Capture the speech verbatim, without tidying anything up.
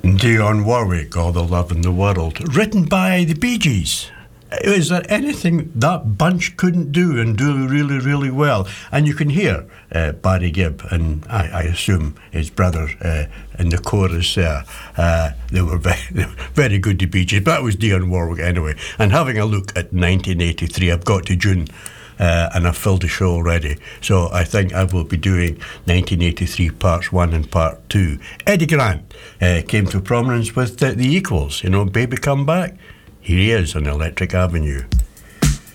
Dionne Warwick, All the Love in the World, written by the Bee Gees. Is there anything that bunch couldn't do and do really, really well? And you can hear uh, Barry Gibb and I, I assume his brother uh, in the chorus there. Uh, they were very, they were very good, the Bee Gees. But that was Dionne Warwick anyway. And having a look at nineteen eighty-three, I've got to June. Uh, and I've filled the show already. So I think I will be doing nineteen eighty-three parts one and part two. Eddie Grant uh, came to prominence with the, the Equals, you know, Baby Come Back. Here he is on Electric Avenue.